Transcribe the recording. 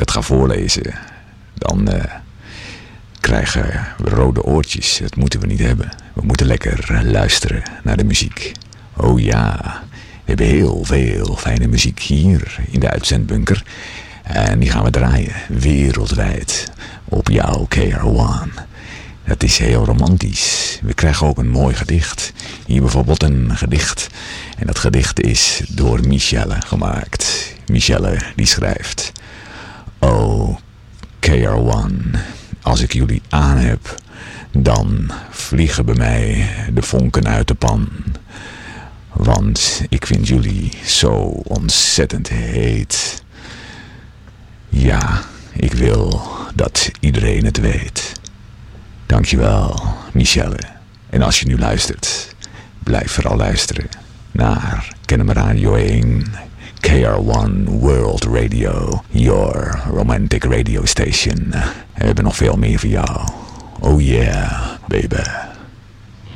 het ga voorlezen, dan krijgen we rode oortjes. Dat moeten we niet hebben. We moeten lekker luisteren naar de muziek. Oh ja, we hebben heel veel fijne muziek hier in de uitzendbunker. En die gaan we draaien wereldwijd op jouw KR1. Dat is heel romantisch. We krijgen ook een mooi gedicht. Hier bijvoorbeeld een gedicht. En dat gedicht is door Michelle gemaakt. Michelle die schrijft: Oh, KR1, als ik jullie aan heb, dan vliegen bij mij de vonken uit de pan. Want ik vind jullie zo ontzettend heet. Ja, ik wil dat iedereen het weet. Dankjewel, Michelle. En als je nu luistert, blijf vooral luisteren naar KNM Radio 1, KR1 World Radio, your romantic radio station. En we hebben nog veel meer voor jou. Oh yeah, baby.